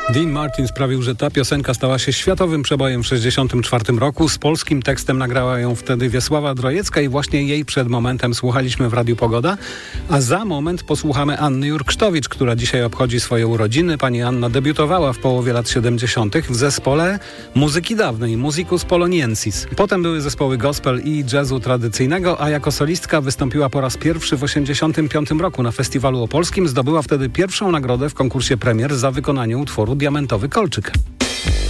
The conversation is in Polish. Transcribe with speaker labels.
Speaker 1: Dean Martin sprawił, że ta piosenka stała się światowym przebojem w 1964 roku. Z polskim tekstem nagrała ją wtedy Wiesława Drojecka i właśnie jej przed momentem słuchaliśmy w Radiu Pogoda. A za moment posłuchamy Anny Jurksztowicz, która dzisiaj obchodzi swoje urodziny. Pani Anna debiutowała w połowie lat 70. w zespole muzyki dawnej, Musicus Poloniensis. Potem były zespoły gospel i jazzu tradycyjnego, a jako solistka wystąpiła po raz pierwszy w 1985 roku na Festiwalu Opolskim. Zdobyła wtedy pierwszą nagrodę w konkursie premier za wykonanie utworu Diamentowy Kolczyk.